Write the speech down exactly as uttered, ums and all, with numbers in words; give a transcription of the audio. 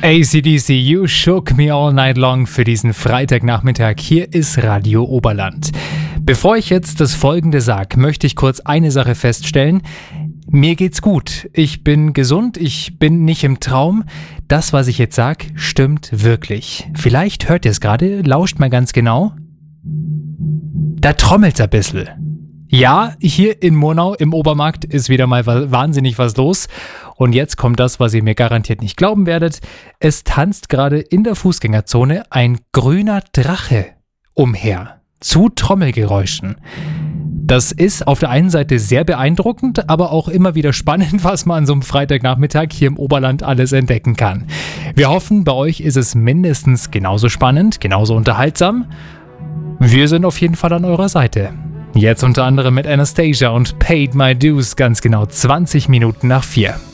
A C D C, You Shook Me All Night Long für diesen Freitagnachmittag. Hier ist Radio Oberland. Bevor ich jetzt das Folgende sage, möchte ich kurz eine Sache feststellen. Mir geht's gut. Ich bin gesund, ich bin nicht im Traum. Das, was ich jetzt sage, stimmt wirklich. Vielleicht hört ihr es gerade, lauscht mal ganz genau. Da trommelt's ein bisschen. Ja, hier in Murnau im Obermarkt ist wieder mal wahnsinnig was los. Und jetzt kommt das, was ihr mir garantiert nicht glauben werdet. Es tanzt gerade in der Fußgängerzone ein grüner Drache umher. Zu Trommelgeräuschen. Das ist auf der einen Seite sehr beeindruckend, aber auch immer wieder spannend, was man an so einem Freitagnachmittag hier im Oberland alles entdecken kann. Wir hoffen, bei euch ist es mindestens genauso spannend, genauso unterhaltsam. Wir sind auf jeden Fall an eurer Seite. Jetzt unter anderem mit Anastasia und Paid My Dues, ganz genau zwanzig Minuten nach vier.